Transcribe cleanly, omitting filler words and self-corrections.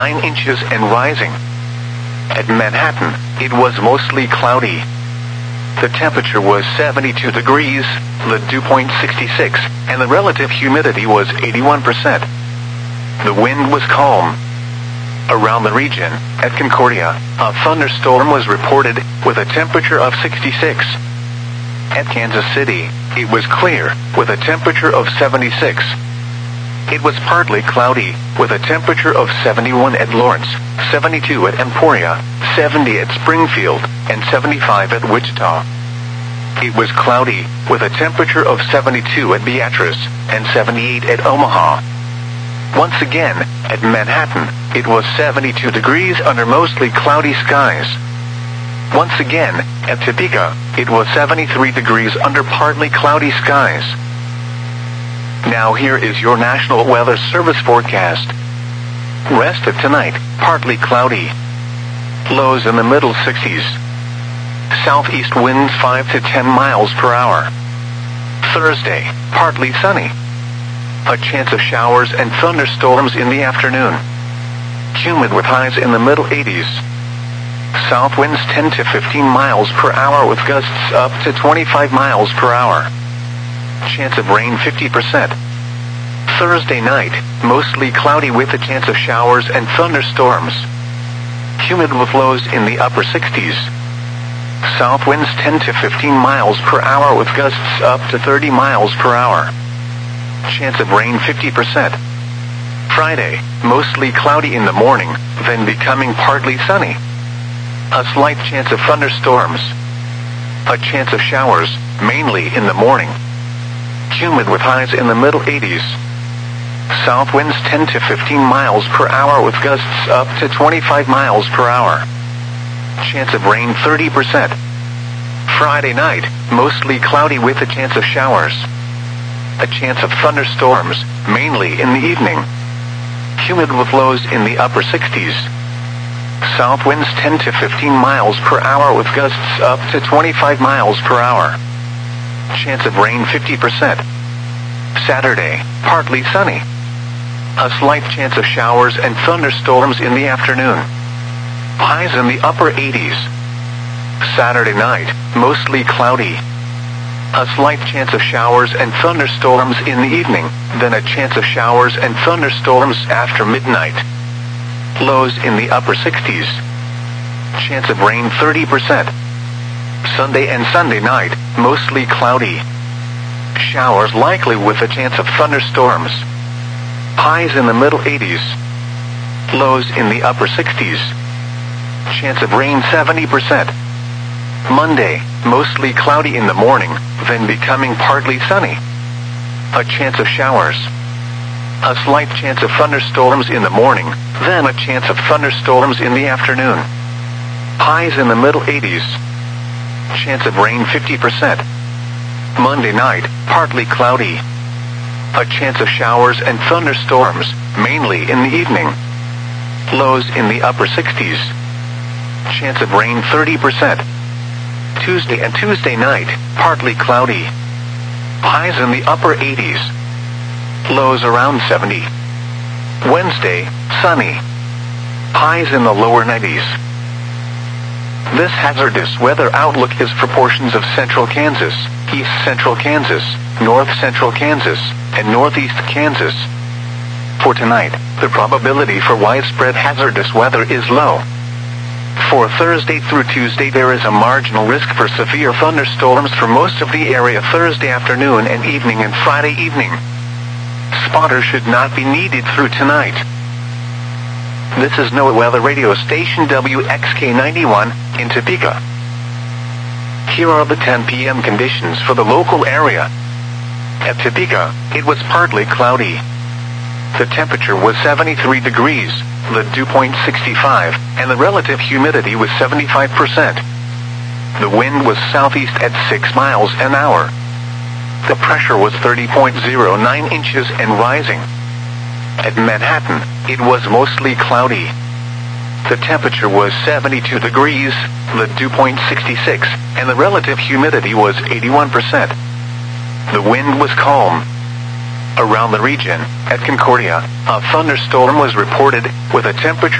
9 inches and rising. At Manhattan, it was mostly cloudy. The temperature was 72 degrees, the dew point 66, and the relative humidity was 81%. The wind was calm. Around the region, at Concordia, a thunderstorm was reported, with a temperature of 66. At Kansas City, it was clear, with a temperature of 76. It was partly cloudy, with a temperature of 71 at Lawrence, 72 at Emporia, 70 at Springfield, and 75 at Wichita. It was cloudy, with a temperature of 72 at Beatrice, and 78 at Omaha. Once again, at Manhattan, it was 72 degrees under mostly cloudy skies. Once again, at Topeka, it was 73 degrees under partly cloudy skies. Now here is your National Weather Service forecast. Rest of tonight, partly cloudy. Lows in the middle 60s. Southeast winds 5 to 10 miles per hour. Thursday, partly sunny. A chance of showers and thunderstorms in the afternoon. Humid with highs in the middle 80s. South winds 10 to 15 miles per hour with gusts up to 25 miles per hour. Chance of rain 50%. Thursday night, mostly cloudy with a chance of showers and thunderstorms. Humid with lows in the upper 60s. South winds 10 to 15 miles per hour with gusts up to 30 miles per hour. Chance of rain 50%. Friday, mostly cloudy in the morning, then becoming partly sunny. A slight chance of thunderstorms. A chance of showers, mainly in the morning. Humid with highs in the middle 80s. South winds 10 to 15 miles per hour with gusts up to 25 miles per hour. Chance of rain 30%. Friday night, mostly cloudy with a chance of showers. A chance of thunderstorms, mainly in the evening. Humid with lows in the upper 60s. South winds 10 to 15 miles per hour with gusts up to 25 miles per hour. Chance of rain 50%. Saturday, partly sunny. A slight chance of showers and thunderstorms in the afternoon. Highs in the upper 80s. Saturday night, mostly cloudy. A slight chance of showers and thunderstorms in the evening, then a chance of showers and thunderstorms after midnight. Lows in the upper 60s. Chance of rain 30%. Sunday and Sunday night, mostly cloudy. Showers likely with a chance of thunderstorms. Highs in the middle 80s. Lows in the upper 60s. Chance of rain 70%. Monday, mostly cloudy in the morning, then becoming partly sunny. A chance of showers. A slight chance of thunderstorms in the morning, then a chance of thunderstorms in the afternoon. Highs in the middle 80s. Chance of rain 50%. Monday night, partly cloudy. A chance of showers and thunderstorms, mainly in the evening. Lows in the upper 60s. Chance of rain 30%. Tuesday and Tuesday night, partly cloudy. Highs in the upper 80s. Lows around 70. Wednesday, sunny. Highs in the lower 90s. This hazardous weather outlook is for portions of central Kansas, east central Kansas, north central Kansas, and northeast Kansas. For tonight, the probability for widespread hazardous weather is low. For Thursday through Tuesday there is a marginal risk for severe thunderstorms for most of the area Thursday afternoon and evening and Friday evening. Spotters should not be needed through tonight. This is NOAA Weather Radio Station WXK91 in Topeka. Here are the 10 p.m. conditions for the local area. At Topeka, it was partly cloudy. The temperature was 73 degrees, the dew point 65, and the relative humidity was 75%. The wind was southeast at 6 miles an hour. The pressure was 30.09 inches and rising. At Manhattan, it was mostly cloudy. The temperature was 72 degrees, the dew point 66, and the relative humidity was 81%. The wind was calm. Around the region, at Concordia, a thunderstorm was reported, with a temperature